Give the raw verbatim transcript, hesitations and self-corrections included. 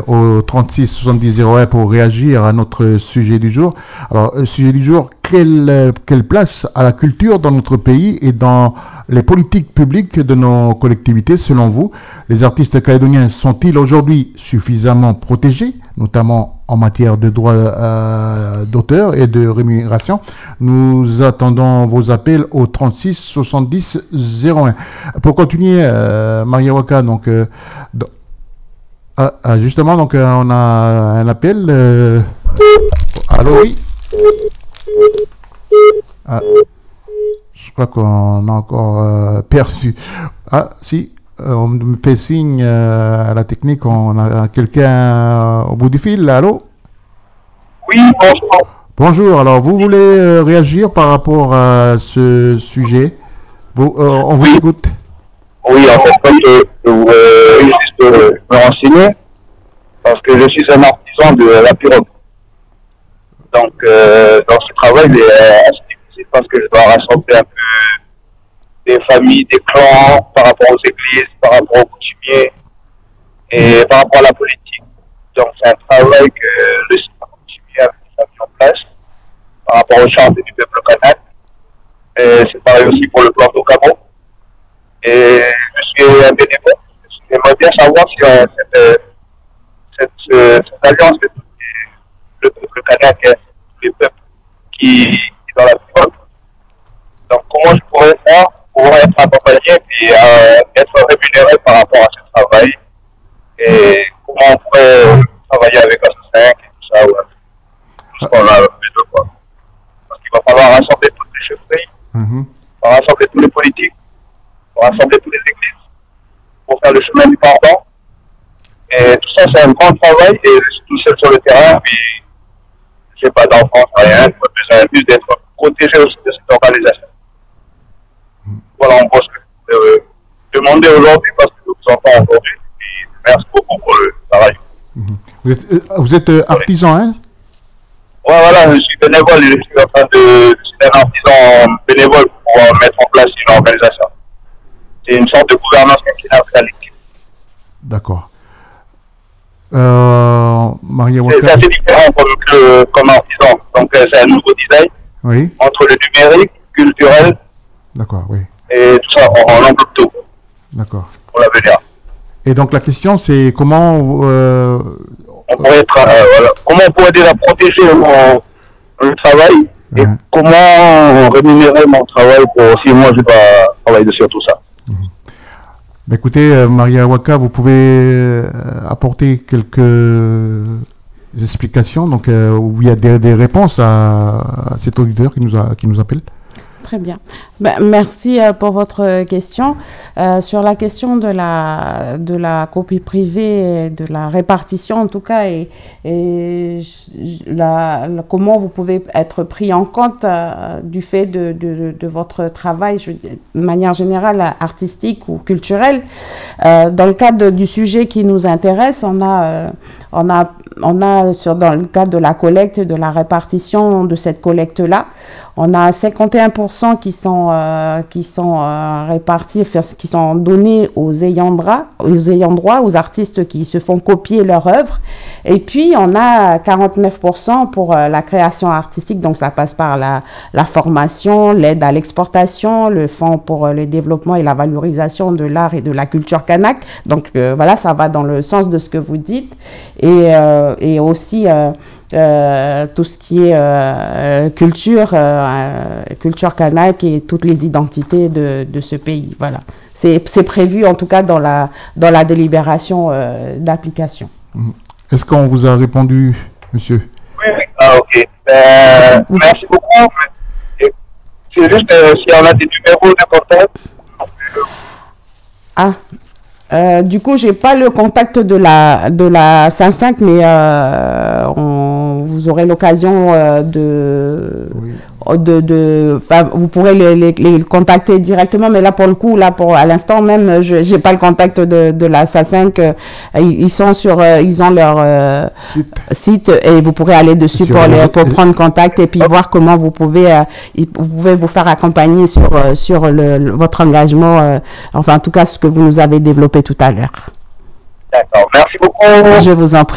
au trente-six soixante-dix zéro un pour réagir à notre sujet du jour. Alors, euh, sujet du jour, quelle, euh, quelle place a la culture dans notre pays et dans les politiques publiques de nos collectivités, selon vous? Les artistes calédoniens sont-ils aujourd'hui suffisamment protégés, notamment en matière de droits euh, d'auteur et de rémunération? Nous attendons vos appels au trente-six soixante-dix zéro un. Pour continuer, euh, Maria Waka, donc, euh, dans, ah, ah, justement, donc, euh, on a un appel. Euh, allô, oui. Ah, je crois qu'on a encore euh, perdu. Ah, si. Euh, on me fait signe euh, à la technique, on a quelqu'un euh, au bout du fil. Allô? Oui, bonjour. Bonjour, alors vous voulez euh, réagir par rapport à ce sujet? Vous, euh, on vous oui. écoute. Oui, en fait, comme je, je voulais juste euh, me renseigner, parce que je suis un artisan de la pirogue. Donc, euh, dans ce travail, il est assez difficile parce que je dois rassembler un peu des familles, des clans, par rapport aux églises, par rapport aux coutumiers et par rapport à la politique. Donc c'est un travail que le système coutumier a mis en place par rapport aux chants du peuple kanak. Et c'est pareil aussi pour le plan d'Okamo. Et je suis un bénévole. J'aimerais bien savoir si euh, cette, cette, cette, cette alliance de le peuple kanak et les peuples qui sont dans la pirogue. Donc comment je pourrais faire pour être accompagné et euh, être rémunéré par rapport à ce travail, et comment on pourrait travailler avec A C cinq et tout ça, ouais. Tout ce qu'on a fait deux fois. Parce qu'il va falloir rassembler toutes les chefferies, mm-hmm. rassembler tous les politiques, rassembler toutes les églises, pour faire le chemin du pardon. Et tout ça, c'est un grand travail, et je suis tout seul sur le terrain, puis je n'ai pas d'enfance, rien, j'ai besoin juste d'être protégé aussi de cette organisation. Voilà, on peut se euh, demander aujourd'hui parce que je vous entends aujourd'hui. Merci beaucoup pour le travail. Mmh. Vous êtes, euh, vous êtes euh, artisan, hein? Ouais, voilà, je suis bénévole. Je suis en train de. Je suis un artisan bénévole pour euh, mettre en place une organisation. C'est une sorte de gouvernance communale collective. D'accord. Euh, Maria Waka. C'est assez différent comme, que, comme artisan. Donc, euh, c'est un nouveau design. Oui. Entre le numérique, culturel. D'accord, oui. Et tout ça, on, on englobe tout. D'accord. Pour l'avenir. Et donc la question c'est comment euh, on pourrait être, euh, voilà. comment on pourrait déjà protéger mon, mon travail et ouais. comment rémunérer mon travail pour si moi je dois travailler dessus tout ça. Mmh. Bah, écoutez, euh, Maria Waka, vous pouvez euh, apporter quelques explications, donc euh, où il y a des, des réponses à, à cet auditeur qui nous a, qui nous appelle. Très bien. Ben, merci euh, pour votre question. Euh, sur la question de la, de la copie privée, de la répartition en tout cas, et, et la, la, comment vous pouvez être pris en compte euh, du fait de, de, de votre travail, je, de manière générale artistique ou culturelle. Euh, dans le cadre du sujet qui nous intéresse, on a, euh, on a, on a sur, dans le cadre de la collecte, de la répartition de cette collecte-là, on a cinquante et un pour cent qui sont, euh, qui sont euh, répartis, qui sont donnés aux ayants droit, aux ayants droit, aux artistes qui se font copier leur œuvre. Et puis, on a quarante-neuf pour cent pour euh, la création artistique. Donc, ça passe par la, la formation, l'aide à l'exportation, le fonds pour euh, le développement et la valorisation de l'art et de la culture kanak. Donc, euh, voilà, ça va dans le sens de ce que vous dites. Et, euh, et aussi... Euh, Euh, tout ce qui est euh, culture, euh, culture kanak et toutes les identités de, de ce pays. Voilà. C'est, c'est prévu en tout cas dans la, dans la délibération euh, d'application. Est-ce qu'on vous a répondu, monsieur? Oui, oui. Ah, ok. Euh, merci beaucoup. C'est juste euh, si on a des numéros de contact. Ah. Euh, du coup, j'ai pas le contact de la de la cinq cinq, mais euh, on, vous aurez l'occasion euh, de, oui. de de vous pourrez les, les, les contacter directement. Mais là, pour le coup, là pour à l'instant même, je j'ai pas le contact de de la cinq cinq. Euh, ils sont sur, euh, ils ont leur euh, site. site et vous pourrez aller dessus pour les, pour prendre contact et puis oh. voir comment vous pouvez euh, vous pouvez vous faire accompagner sur euh, sur le, le votre engagement. Euh, enfin, en tout cas, ce que vous nous avez développé tout à l'heure. D'accord. Merci beaucoup. Je vous en prie.